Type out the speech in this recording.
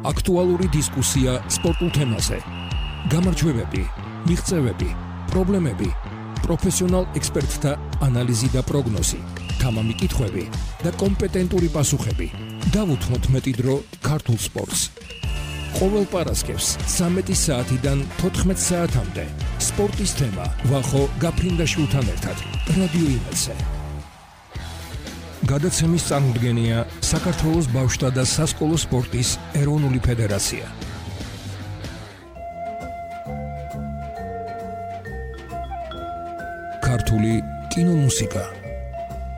აქტუალური დისკუსია სპორტულ თემაზე. გამარჯვებები, მიღწევები, პრობლემები, პროფესიონალ ექსპერტთა ანალიზი და პროგნოზი, თამამი კითხვები და კომპეტენტური პასუხები. დავუთმოთ დრო ქართულ სპორტს. ყოველ პარასკევს 13 საათიდან 14 საათამდე სპორტის თემა ვახო გაფრინდაშვილთან ერთად რადიო იმედზე. გადაცემის წარმოდგენია საქართველოს ბავშვთა და სასკოლო სპორტის ეროვნული ფედერაცია. ქართული კინომუსიკა.